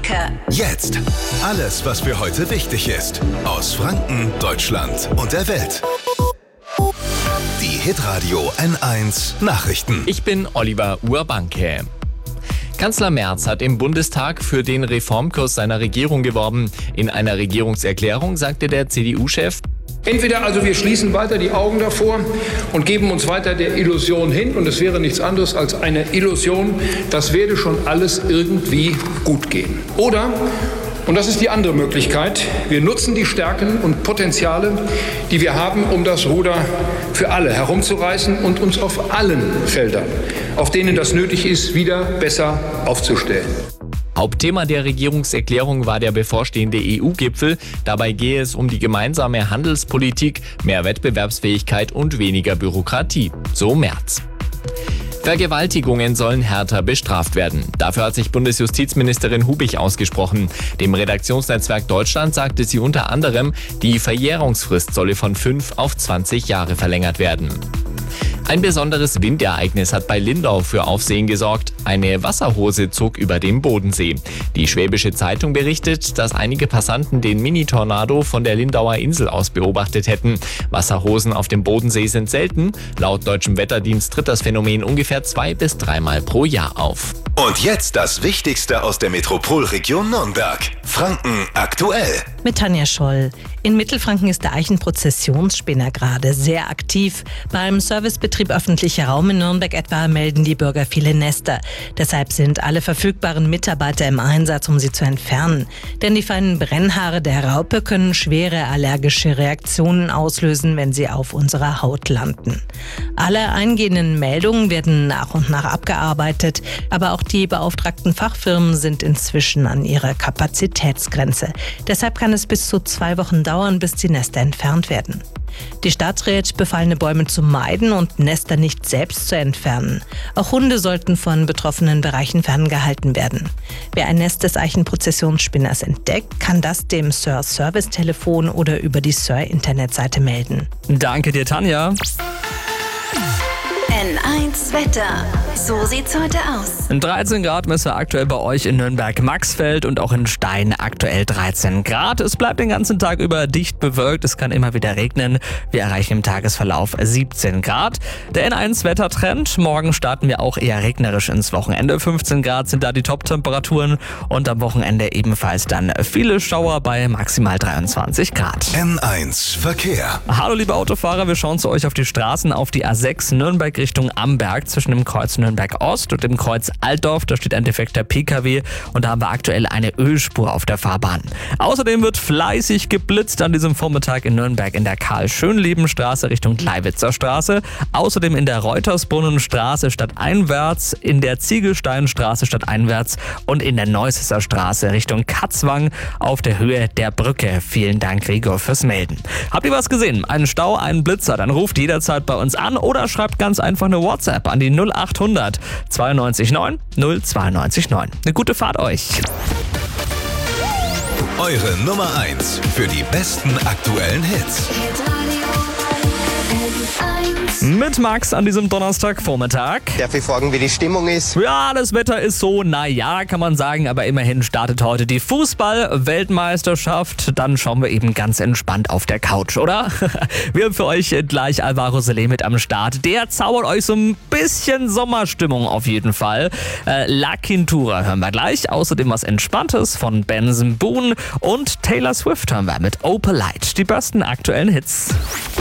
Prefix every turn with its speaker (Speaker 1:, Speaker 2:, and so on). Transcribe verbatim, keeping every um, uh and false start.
Speaker 1: Hit-Tracker.
Speaker 2: Jetzt. Alles, was für heute wichtig ist. Aus Franken, Deutschland und der Welt. Die Hitradio N eins Nachrichten.
Speaker 3: Ich bin Oliver Urbanke. Kanzler Merz hat im Bundestag für den Reformkurs seiner Regierung geworben. In einer Regierungserklärung sagte der C D U-Chef:
Speaker 4: Entweder also wir schließen weiter die Augen davor und geben uns weiter der Illusion hin, und es wäre nichts anderes als eine Illusion, das werde schon alles irgendwie gut gehen. Oder, und das ist die andere Möglichkeit, wir nutzen die Stärken und Potenziale, die wir haben, um das Ruder für alle herumzureißen und uns auf allen Feldern, auf denen das nötig ist, wieder besser aufzustellen.
Speaker 3: Hauptthema der Regierungserklärung war der bevorstehende E U-Gipfel. Dabei gehe es um die gemeinsame Handelspolitik, mehr Wettbewerbsfähigkeit und weniger Bürokratie. So Merz. Vergewaltigungen sollen härter bestraft werden. Dafür hat sich Bundesjustizministerin Hubich ausgesprochen. Dem Redaktionsnetzwerk Deutschland sagte sie unter anderem, die Verjährungsfrist solle von fünf auf zwanzig Jahre verlängert werden. Ein besonderes Windereignis hat bei Lindau für Aufsehen gesorgt. Eine Wasserhose zog über dem Bodensee. Die Schwäbische Zeitung berichtet, dass einige Passanten den Mini-Tornado von der Lindauer Insel aus beobachtet hätten. Wasserhosen auf dem Bodensee sind selten. Laut deutschem Wetterdienst tritt das Phänomen ungefähr zwei- bis dreimal pro Jahr auf.
Speaker 2: Und jetzt das Wichtigste aus der Metropolregion Nürnberg. Franken aktuell.
Speaker 5: Mit Tanja Scholl. In Mittelfranken ist der Eichenprozessionsspinner gerade sehr aktiv. Beim Servicebetrieb öffentlicher Raum in Nürnberg etwa melden die Bürger viele Nester. Deshalb sind alle verfügbaren Mitarbeiter im Einsatz, um sie zu entfernen. Denn die feinen Brennhaare der Raupe können schwere allergische Reaktionen auslösen, wenn sie auf unserer Haut landen. Alle eingehenden Meldungen werden nach und nach abgearbeitet, aber auch die beauftragten Fachfirmen sind inzwischen an ihrer Kapazitätsgrenze. Deshalb kann es bis zu zwei Wochen dauern, bis die Nester entfernt werden. Die Stadt rät, befallene Bäume zu meiden und Nester nicht selbst zu entfernen. Auch Hunde sollten von betroffenen Bereichen ferngehalten werden. Wer ein Nest des Eichenprozessionsspinners entdeckt, kann das dem S I R-Service-Telefon oder über die S I R-Internetseite melden.
Speaker 3: Danke dir, Tanja.
Speaker 1: N eins Wetter. So sieht's heute aus.
Speaker 6: dreizehn Grad messen wir aktuell bei euch in Nürnberg-Maxfeld und auch in Stein aktuell dreizehn Grad. Es bleibt den ganzen Tag über dicht bewölkt, es kann immer wieder regnen. Wir erreichen im Tagesverlauf siebzehn Grad. Der N eins Wettertrend, morgen starten wir auch eher regnerisch ins Wochenende. fünfzehn Grad sind da die Top-Temperaturen und am Wochenende ebenfalls dann viele Schauer bei maximal dreiundzwanzig Grad.
Speaker 2: N eins Verkehr.
Speaker 6: Hallo liebe Autofahrer, wir schauen zu euch auf die Straßen, auf die A sechs Nürnberg Richtung Amberg zwischen dem Kreuz Nürnberg Ost und dem Kreuz Altdorf. Da steht ein defekter P K W und da haben wir aktuell eine Ölspur auf der Fahrbahn. Außerdem wird fleißig geblitzt an diesem Vormittag in Nürnberg in der Karl-Schönleben-Straße Richtung Gleiwitzer Straße. Außerdem in der Reutersbrunnenstraße stadteinwärts, in der Ziegelsteinstraße stadteinwärts und in der Neußisser Straße Richtung Katzwang auf der Höhe der Brücke. Vielen Dank, Gregor, fürs Melden. Habt ihr was gesehen? Einen Stau, einen Blitzer? Dann ruft jederzeit bei uns an oder schreibt ganz einfach eine WhatsApp an die null acht hundert zweiundneunzig neun null zweiundneunzig neun. Eine gute Fahrt euch.
Speaker 2: Eure Nummer eins für die besten aktuellen Hits.
Speaker 6: Mit Max an diesem Donnerstagvormittag.
Speaker 7: Darf ich fragen, wie die Stimmung ist?
Speaker 6: Ja, das Wetter ist so, naja, kann man sagen, aber immerhin startet heute die Fußball-Weltmeisterschaft. Dann schauen wir eben ganz entspannt auf der Couch, oder? Wir haben für euch gleich Alvaro Soler mit am Start. Der zaubert euch so ein bisschen Sommerstimmung auf jeden Fall. Äh, La Quintura hören wir gleich. Außerdem was Entspanntes von Benson Boone und Taylor Swift hören wir mit Opalite. Die besten aktuellen Hits.